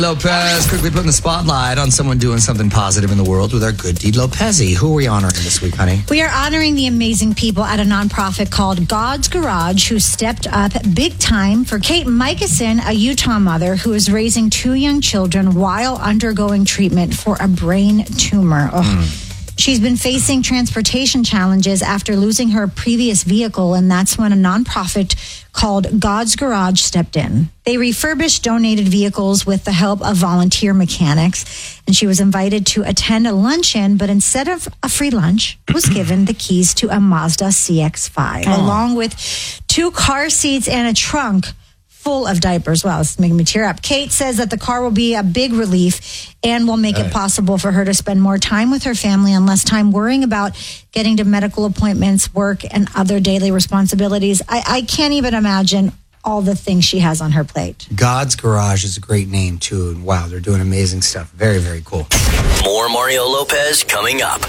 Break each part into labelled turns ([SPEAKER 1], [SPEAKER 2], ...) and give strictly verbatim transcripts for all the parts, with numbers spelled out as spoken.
[SPEAKER 1] Lopez, quickly putting the spotlight on someone doing something positive in the world with our Good Deed Lopezi. Who are we honoring this week, honey?
[SPEAKER 2] We are honoring the amazing people at a nonprofit called God's Garage who stepped up big time for Kate Michelson, a Utah mother who is raising two young children while undergoing treatment for a brain tumor. Mm. She's been facing transportation challenges after losing her previous vehicle, and that's when a nonprofit called God's Garage stepped in. They refurbished donated vehicles with the help of volunteer mechanics, and she was invited to attend a luncheon, but instead of a free lunch, was given the keys to a Mazda C X five, oh. along with two car seats and a trunk full of diapers. Wow, this is making me tear up. Kate says that the car will be a big relief and will make it possible for her to spend more time with her family and less time worrying about getting to medical appointments, work, and other daily responsibilities. I, I can't even imagine all the things she has on her plate.
[SPEAKER 1] God's Garage is a great name, too. And wow, they're doing amazing stuff. Very, very cool.
[SPEAKER 3] More Mario Lopez coming up.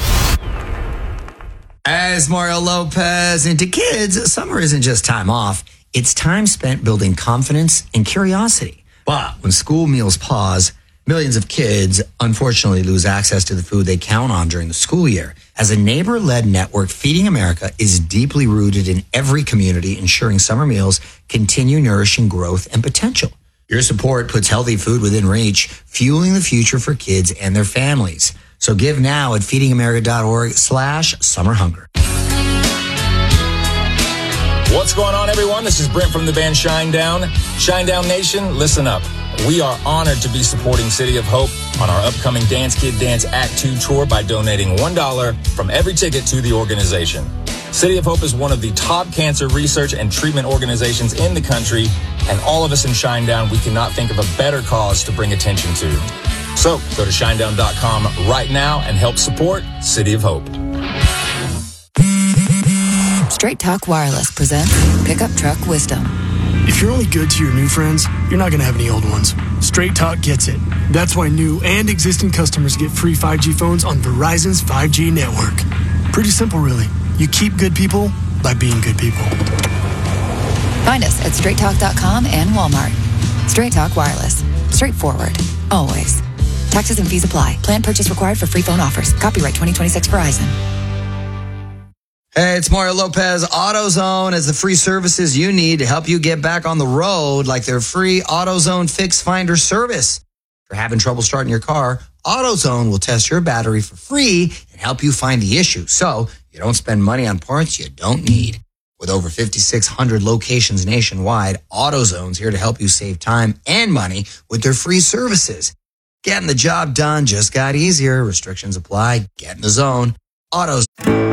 [SPEAKER 1] As Mario Lopez, and to kids, summer isn't just time off. It's time spent building confidence and curiosity. But when school meals pause, millions of kids unfortunately lose access to the food they count on during the school year. As a neighbor-led network, Feeding America is deeply rooted in every community, ensuring summer meals continue nourishing growth and potential. Your support puts healthy food within reach, fueling the future for kids and their families. So give now at feedingamerica.org slash summer hunger.
[SPEAKER 4] What's going on, everyone? This is Brent from the band Shinedown. Shinedown Nation, listen up. We are honored to be supporting City of Hope on our upcoming Dance Kid Dance Act two tour by donating one dollar from every ticket to the organization. City of Hope is one of the top cancer research and treatment organizations in the country, and all of us in Shinedown, we cannot think of a better cause to bring attention to. So go to shinedown dot com right now and help support City of Hope.
[SPEAKER 5] Straight Talk Wireless presents Pickup Truck Wisdom.
[SPEAKER 6] If you're only good to your new friends, you're not going to have any old ones. Straight Talk gets it. That's why new and existing customers get free five G phones on Verizon's five G network. Pretty simple, really. You keep good people by being good people.
[SPEAKER 5] Find us at straight talk dot com and Walmart. Straight Talk Wireless. Straightforward. Always. Taxes and fees apply. Plan purchase required for free phone offers. Copyright twenty twenty-six Verizon.
[SPEAKER 1] Hey, it's Mario Lopez. AutoZone is the free services you need to help you get back on the road, like their free AutoZone Fix Finder service. If you're having trouble starting your car, AutoZone will test your battery for free and help you find the issue, so you don't spend money on parts you don't need. With over fifty-six hundred locations nationwide, AutoZone's here to help you save time and money with their free services. Getting the job done just got easier. Restrictions apply. Get in the zone. AutoZone.